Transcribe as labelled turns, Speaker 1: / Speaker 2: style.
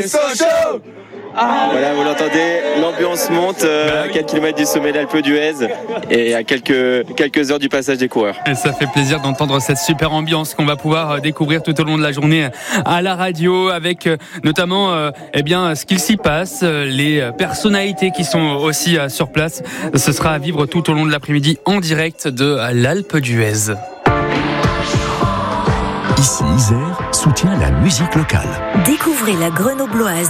Speaker 1: Sochaux. Voilà, vous l'entendez, l'ambiance monte à 4 km du sommet d'Alpe d'Huez et à quelques heures du passage des coureurs.
Speaker 2: Et ça fait plaisir d'entendre cette super ambiance qu'on va pouvoir découvrir tout au long de la journée à la radio, avec notamment ce qu'il s'y passe, les personnalités qui sont aussi sur place. Ce sera à vivre tout au long de l'après-midi en direct de l'Alpe d'Huez.
Speaker 3: Ici Isère soutient la musique locale.
Speaker 4: Découvrez la Grenobloise